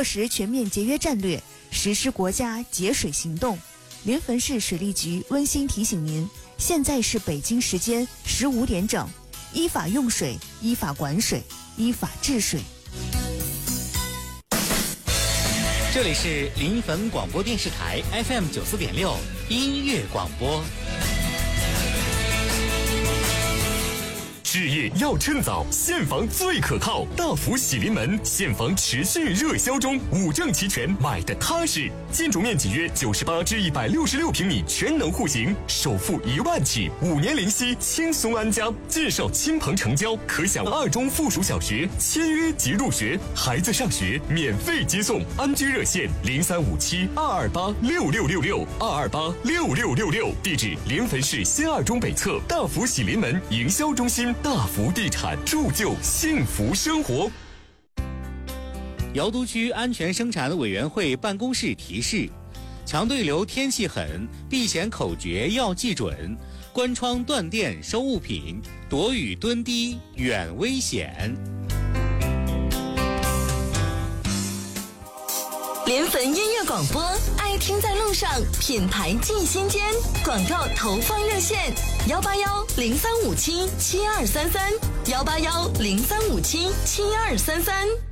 落实全面节约战略，实施国家节水行动。临汾市水利局温馨提醒您，现在是北京时间15点整，依法用水，依法管水，依法治水。 这里是临汾广播电视台 FM 94.6音乐广播。 置业要趁早，现房最可靠。大福喜临门，现房持续热销中，5证齐全，买的踏实。建筑面积约98至166平米，全能户型，首付1万起，5年零息，轻松安家。介绍亲朋成交，可享2中附属小学，签约即入学，孩子上学免费接送。安居热线0357-228-6666，228-6666。地址：临汾市新2中北侧大福喜临门营销中心。大福地产，铸就幸福生活。 瑶都区安全生产委员会办公室提示：强对流天气狠，避险口诀要记准，关窗断电收物品，躲雨蹲低远危险。 临汾音乐广播，爱听在路上，品牌进心间。广告投放热线：181-0357-7233，181-0357-7233。